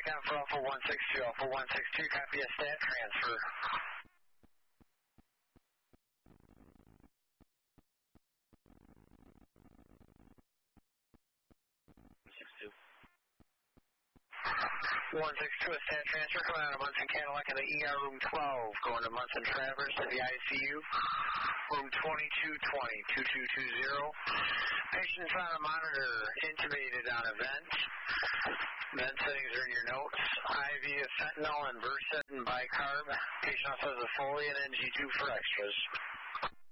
Icon for Alpha 162. Alpha 162, copy a stat transfer. 162, a stat transfer coming out of Munson Cadillac in the ER room 12, going to Munson Travers to the ICU, room 2220, 2220. Patient's on a monitor, intubated on a vent. Vent settings are in your notes. IV of fentanyl and Versed and bicarb. Patient also has a Foley and NG2 for extras.